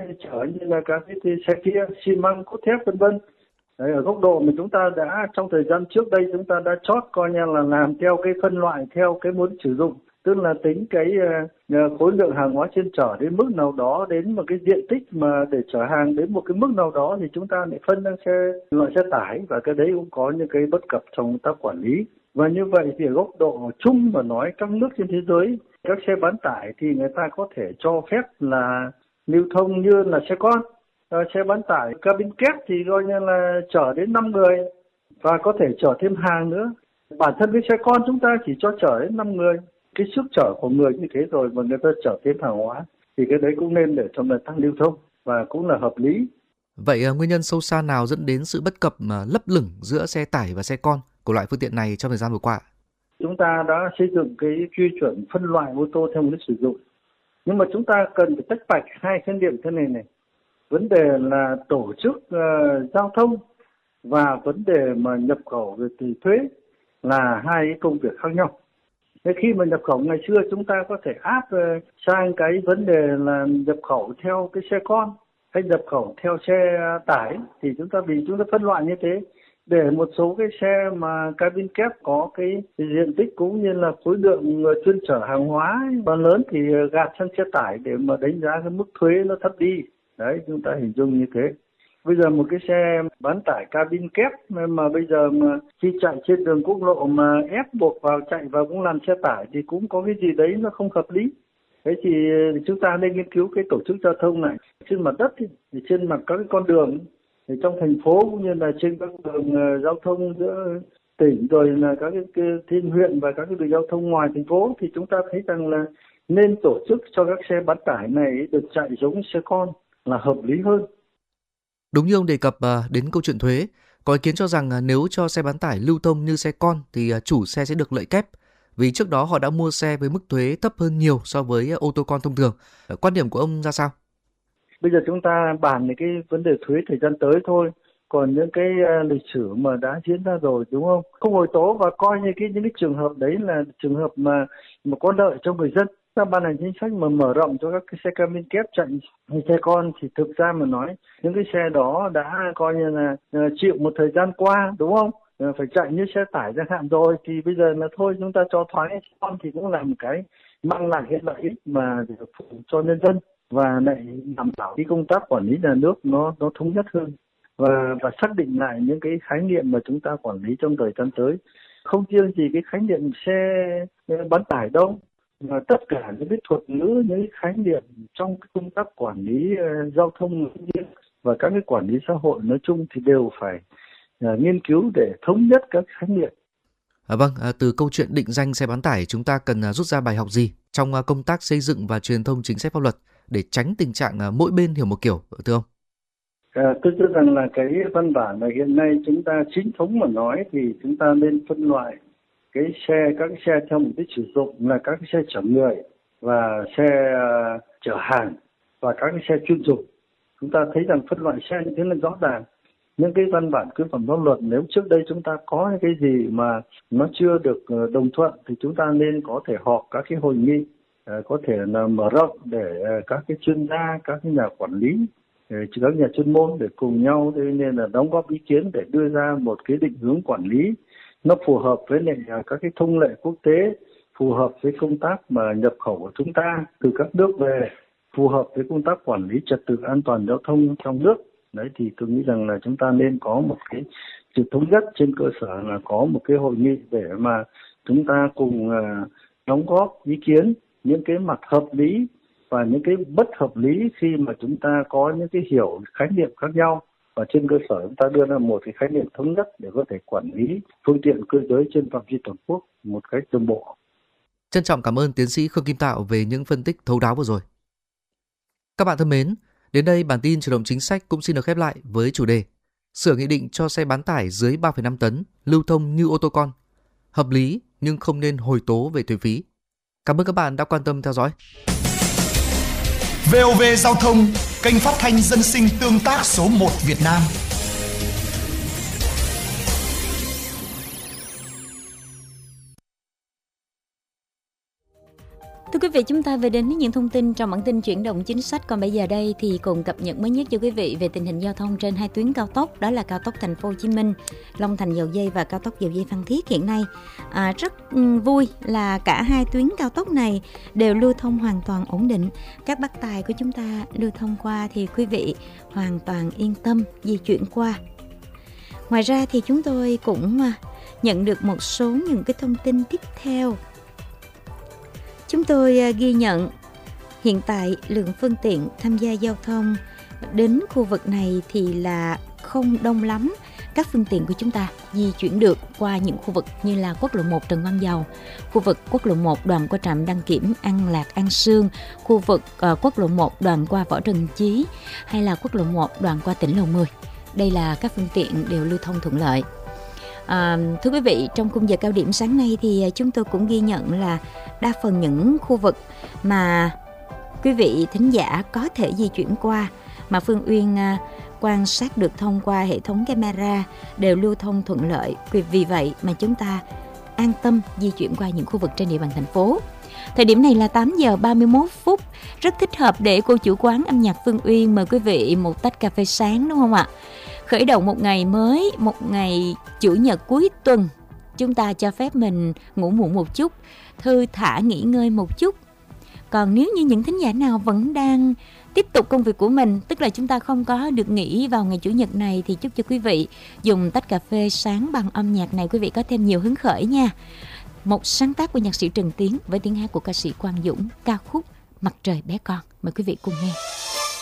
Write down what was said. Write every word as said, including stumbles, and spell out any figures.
chở như là các cái xe kia, xi măng, cốt thép vân vân. Đấy, ở góc độ mà chúng ta đã trong thời gian trước đây chúng ta đã chót coi như là làm theo cái phân loại theo cái muốn sử dụng, tức là tính cái uh, khối lượng hàng hóa trên chở đến mức nào đó, đến một cái diện tích mà để chở hàng đến một cái mức nào đó thì chúng ta lại phân sang xe loại xe tải, và cái đấy cũng có những cái bất cập trong công tác quản lý. Và như vậy thì ở góc độ chung mà nói, các nước trên thế giới các xe bán tải thì người ta có thể cho phép là lưu thông như là xe con. À, xe bán tải cabin kép thì coi như là chở đến năm người và có thể chở thêm hàng nữa. Bản thân cái xe con chúng ta chỉ cho chở đến năm người. Cái sức chở của người như thế rồi mà người ta chở thêm hàng hóa thì cái đấy cũng nên để cho người ta lưu thông và cũng là hợp lý. Vậy nguyên nhân sâu xa nào dẫn đến sự bất cập mà lấp lửng giữa xe tải và xe con của loại phương tiện này trong thời gian vừa qua? Chúng ta đã xây dựng cái quy chuẩn phân loại ô tô theo mục đích sử dụng. Nhưng mà chúng ta cần phải tách bạch hai khái niệm thế này này. Vấn đề là tổ chức uh, giao thông và vấn đề mà nhập khẩu về từ thuế là hai cái công việc khác nhau. Thế khi mà nhập khẩu ngày xưa chúng ta có thể áp uh, sang cái vấn đề là nhập khẩu theo cái xe con hay nhập khẩu theo xe tải, thì chúng ta vì chúng ta phân loại như thế để một số cái xe mà cabin kép có cái diện tích cũng như là khối lượng chuyên chở hàng hóa và lớn thì gạt sang xe tải để mà đánh giá cái mức thuế nó thấp đi. Đấy, chúng ta hình dung như thế. Bây giờ một cái xe bán tải cabin kép mà bây giờ mà khi chạy trên đường quốc lộ mà ép buộc vào chạy vào cũng làm xe tải thì cũng có cái gì đấy nó không hợp lý. Thế thì chúng ta nên nghiên cứu cái tổ chức giao thông này trên mặt đất, thì trên mặt các cái con đường thì trong thành phố cũng như là trên các đường giao thông giữa tỉnh rồi là các cái, cái thiên huyện và các cái đường giao thông ngoài thành phố, thì chúng ta thấy rằng là nên tổ chức cho các xe bán tải này được chạy giống xe con là hợp lý hơn. Đúng như ông đề cập đến câu chuyện thuế, có ý kiến cho rằng nếu cho xe bán tải lưu thông như xe con thì chủ xe sẽ được lợi kép, vì trước đó họ đã mua xe với mức thuế thấp hơn nhiều so với ô tô con thông thường. Quan điểm của ông ra sao? Bây giờ chúng ta bàn về cái vấn đề thuế thời gian tới thôi. Còn những cái uh, lịch sử mà đã diễn ra rồi, đúng không? Không hồi tố và coi như cái những cái trường hợp đấy là trường hợp mà mà có lợi cho người dân. Ta ban hành chính sách mà mở rộng cho các cái xe cabin kép chạy như xe con thì thực ra mà nói những cái xe đó đã coi như là uh, chịu một thời gian qua, đúng không? Uh, phải chạy như xe tải chẳng hạn rồi thì bây giờ là thôi chúng ta cho thoái xe con thì cũng là một cái mang lại cái lợi ích mà để phục vụ cho nhân dân và lại đảm bảo cái công tác quản lý nhà nước nó nó thống nhất hơn. Và, và xác định lại những cái khái niệm mà chúng ta quản lý trong thời gian tới. Không riêng gì cái khái niệm xe bán tải đâu, mà tất cả những cái thuật ngữ, những cái khái niệm trong công tác quản lý uh, giao thông và các cái quản lý xã hội nói chung thì đều phải uh, nghiên cứu để thống nhất các khái niệm. À, vâng, à, từ câu chuyện định danh xe bán tải chúng ta cần uh, rút ra bài học gì trong uh, công tác xây dựng và truyền thông chính sách pháp luật để tránh tình trạng uh, mỗi bên hiểu một kiểu, thưa ông? À, tôi cho rằng là cái văn bản mà hiện nay chúng ta chính thống mà nói thì chúng ta nên phân loại cái xe, các cái xe theo mục đích sử dụng là các cái xe chở người và xe uh, chở hàng và các cái xe chuyên dụng. Chúng ta thấy rằng phân loại xe như thế là rõ ràng. Những cái văn bản quy phạm pháp luật nếu trước đây chúng ta có những cái gì mà nó chưa được uh, đồng thuận thì chúng ta nên có thể họp các cái hội nghị uh, có thể là mở rộng để uh, các cái chuyên gia, các cái nhà quản lý, các nhà chuyên môn để cùng nhau nên là đóng góp ý kiến để đưa ra một cái định hướng quản lý nó phù hợp với lại các cái thông lệ quốc tế, phù hợp với công tác mà nhập khẩu của chúng ta từ các nước về, phù hợp với công tác quản lý trật tự an toàn giao thông trong nước. Đấy thì tôi nghĩ rằng là chúng ta nên có một cái sự thống nhất trên cơ sở là có một cái hội nghị để mà chúng ta cùng đóng góp ý kiến những cái mặt hợp lý và những cái bất hợp lý khi mà chúng ta có những cái hiểu khái niệm khác nhau, và trên cơ sở chúng ta đưa ra một cái khái niệm thống nhất để có thể quản lý phương tiện cơ giới trên phạm vi toàn quốc một cách đồng bộ. Trân trọng cảm ơn tiến sĩ Khương Kim Tạo về những phân tích thấu đáo vừa rồi. Các bạn thân mến, đến đây bản tin Chuyển động chính sách cũng xin được khép lại với chủ đề sửa nghị định cho xe bán tải dưới ba phẩy năm tấn lưu thông như ô tô con, hợp lý nhưng không nên hồi tố về thuế phí. Cảm ơn các bạn đã quan tâm theo dõi. vê o vê Giao thông, kênh phát thanh dân sinh tương tác số một Việt Nam. Thưa quý vị, chúng ta về đến với những thông tin trong bản tin chuyển động chính sách. Còn bây giờ đây thì cùng cập nhật mới nhất cho quý vị về tình hình giao thông trên hai tuyến cao tốc, đó là cao tốc Thành phố Hồ Chí Minh, Long Thành Dầu Giây và cao tốc Dầu Giây Phan Thiết hiện nay. À, rất vui là cả hai tuyến cao tốc này đều lưu thông hoàn toàn ổn định. Các bác tài của chúng ta lưu thông qua thì quý vị hoàn toàn yên tâm di chuyển qua. Ngoài ra thì chúng tôi cũng nhận được một số những cái thông tin tiếp theo. Chúng tôi ghi nhận hiện tại lượng phương tiện tham gia giao thông đến khu vực này thì là không đông lắm. Các phương tiện của chúng ta di chuyển được qua những khu vực như là quốc lộ một Trần Văn Dầu, khu vực quốc lộ một đoạn qua trạm đăng kiểm An Lạc An Sương, khu vực uh, quốc lộ một đoạn qua Võ Trần Chí hay là quốc lộ một đoạn qua tỉnh Lầu mười. Đây là các phương tiện đều lưu thông thuận lợi. À, thưa quý vị, trong khung giờ cao điểm sáng nay thì chúng tôi cũng ghi nhận là đa phần những khu vực mà quý vị thính giả có thể di chuyển qua mà Phương Uyên à, quan sát được thông qua hệ thống camera đều lưu thông thuận lợi. Vì vậy mà chúng ta an tâm di chuyển qua những khu vực trên địa bàn thành phố. Thời điểm này là tám giờ ba mươi mốt phút, rất thích hợp để cô chủ quán âm nhạc Phương Uyên mời quý vị một tách cà phê sáng, đúng không ạ? Khởi động một ngày mới, một ngày chủ nhật cuối tuần, chúng ta cho phép mình ngủ muộn một chút, thư thả nghỉ ngơi một chút. Còn nếu như những thính giả nào vẫn đang tiếp tục công việc của mình, tức là chúng ta không có được nghỉ vào ngày chủ nhật này, thì chúc cho quý vị dùng tách cà phê sáng bằng âm nhạc này, quý vị có thêm nhiều hứng khởi nha. Một sáng tác của nhạc sĩ Trần Tiến với tiếng hát của ca sĩ Quang Dũng, ca khúc Mặt Trời Bé Con. Mời quý vị cùng nghe.